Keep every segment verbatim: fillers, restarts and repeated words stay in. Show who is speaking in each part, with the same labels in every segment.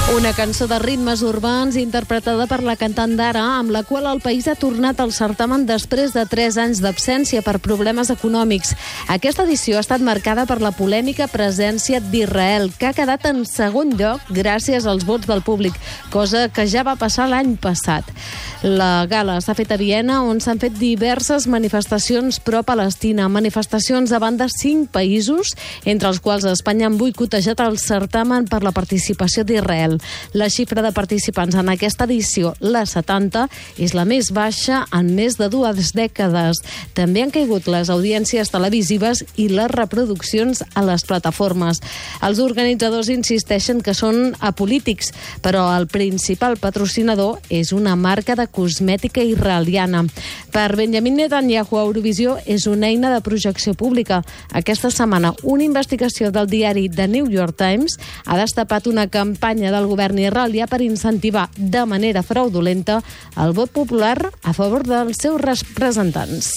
Speaker 1: Una cançó de ritmes urbans interpretada per la cantant Dara, amb la qual el país ha tornat al certamen després de tres anys d'absència per problemes econòmics. Aquesta edició ha estat marcada per la polèmica presència d'Israel, que ha quedat en segon lloc gràcies als vots del públic, cosa que ja va passar l'any passat. La gala s'ha fet a Viena, on s'han fet diverses manifestacions pro-Palestina, manifestacions davant de cinc països, entre els quals Espanya han boicotejat el certamen per la participació d'Israel. La xifra de participants en aquesta edició, la setanta, és la més baixa en més de dues dècades. També han caigut les audiències televisives i les reproduccions a les plataformes. Els organitzadors insisteixen que són apolítics, però el principal patrocinador és una marca de cosmètica israeliana. Per Benjamin Netanyahu, Eurovisió és una eina de projecció pública. Aquesta setmana, una investigació del diari The New York Times ha destapat una campanya del govern israelià per incentivar de manera fraudulenta el vot popular a favor dels seus representants.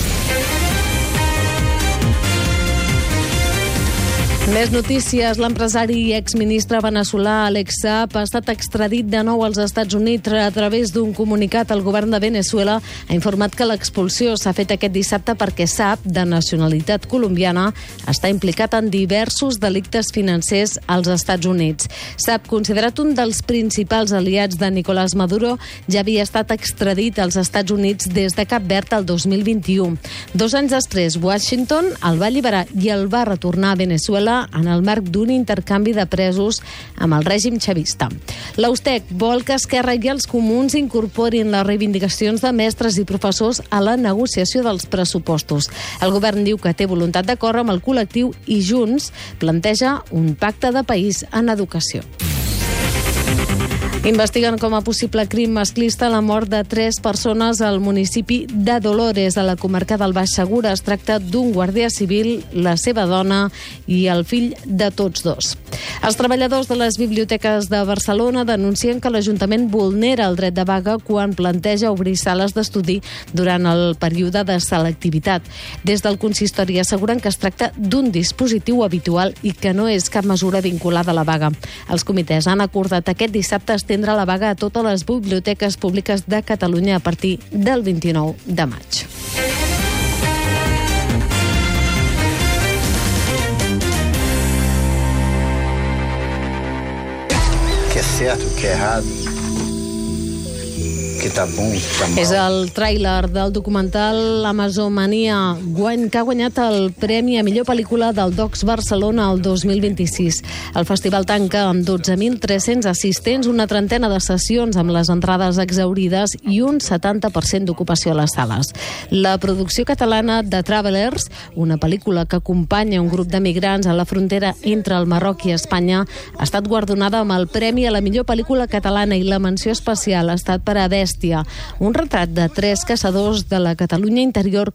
Speaker 1: Més notícies. L'empresari i exministre veneçolà Alex Saab ha estat extradit de nou als Estats Units. A través d'un comunicat, el govern de Veneçuela ha informat que l'expulsió s'ha fet aquest dissabte perquè Saab, de nacionalitat colombiana, està implicat en diversos delictes financers als Estats Units. Saab, considerat un dels principals aliats de Nicolás Maduro, ja havia estat extradit als Estats Units des de Cap Verd el dos mil vint-i-u. Dos anys després, Washington el va alliberar i el va retornar a Veneçuela en el marc d'un intercanvi de presos amb el règim xavista. L'Austec vol que Esquerra i els comuns incorporin les reivindicacions de mestres i professors a la negociació dels pressupostos. El govern diu que té voluntat d'acord amb el col·lectiu i Junts planteja un pacte de país en educació. Investiguen com a possible crim masclista la mort de tres persones al municipi de Dolores, a la comarca del Baix Segura. Es tracta d'un guàrdia civil, la seva dona i el fill de tots dos. Els treballadors de les biblioteques de Barcelona denuncien que l'Ajuntament vulnera el dret de vaga quan planteja obrir sales d'estudi durant el període de selectivitat. Des del consistori asseguren que es tracta d'un dispositiu habitual i que no és cap mesura vinculada a la vaga. Els comitès han acordat aquest dissabte estendre la vaga a totes les biblioteques públiques de Catalunya a partir del vint-i-nou de maig.
Speaker 2: Que é certo, que é errado, que tá bom, que tá mal.
Speaker 1: És el tràiler del documental Amazomania, que ha guanyat el Premi a millor pel·lícula del Docs Barcelona el dos mil vint-i-sis. El festival tanca amb dotze mil tres-cents assistents, una trentena de sessions amb les entrades exhaurides i un setanta per cent d'ocupació a les sales. La producció catalana de Travelers, una pel·lícula que acompanya un grup de migrants a la frontera entre el Marroc i Espanya, ha estat guardonada amb el Premi a la millor pel·lícula catalana i la menció especial ha estat per a Bèstia, un retrat de tres caçadors de la Catalunya interior